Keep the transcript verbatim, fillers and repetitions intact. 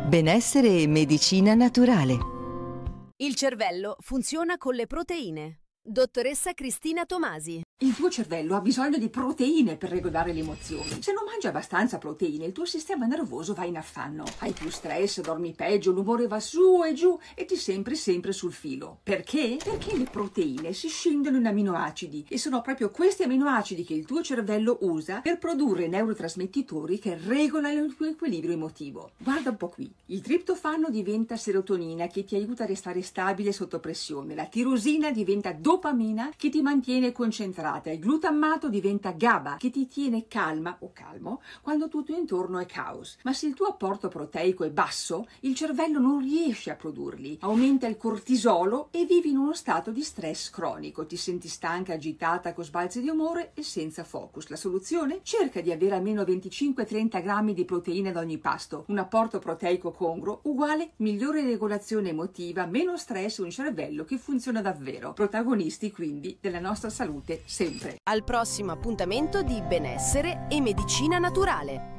Benessere e medicina naturale. Il cervello funziona con le proteine. Dottoressa Cristina Tomasi. Il tuo cervello ha bisogno di proteine per regolare le emozioni. Se non mangi abbastanza proteine, il tuo sistema nervoso va in affanno. Hai più stress, dormi peggio, l'umore va su e giù e ti sembri sempre sul filo. Perché? Perché le proteine si scindono in aminoacidi e sono proprio questi aminoacidi che il tuo cervello usa per produrre neurotrasmettitori che regolano il tuo equilibrio emotivo. Guarda un po' qui. Il triptofano diventa serotonina che ti aiuta a restare stabile sotto pressione. La tirosina diventa dopamina che ti mantiene concentrato. Il glutammato diventa GABA che ti tiene calma o calmo quando tutto intorno è caos. Ma se il tuo apporto proteico è basso, il cervello non riesce a produrli. Aumenta il cortisolo e vivi in uno stato di stress cronico. Ti senti stanca, agitata, con sbalzi di umore e senza focus. La soluzione? Cerca di avere almeno venticinque trenta grammi di proteine ad ogni pasto. Un apporto proteico congruo uguale migliore regolazione emotiva, meno stress, un cervello che funziona davvero. Protagonisti quindi della nostra salute sempre. Al prossimo appuntamento di Benessere e Medicina Naturale.